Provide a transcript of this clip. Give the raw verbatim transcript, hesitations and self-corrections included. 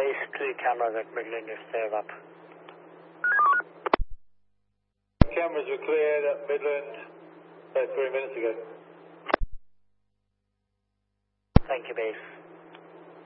Base three cameras at Midland is cleared up. Cameras were cleared at Midland about three minutes ago. Thank you, base.